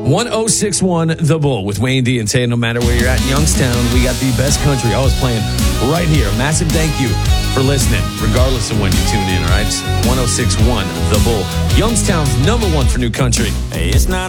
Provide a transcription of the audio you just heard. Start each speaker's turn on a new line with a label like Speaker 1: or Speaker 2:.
Speaker 1: 1061 The Bull with Wayne D and Tay. No matter where you're at in Youngstown, we got the best country always playing right here. Massive thank you for listening, regardless of when you tune in, all right? 1061 The Bull, Youngstown's #1 for new country.
Speaker 2: It's not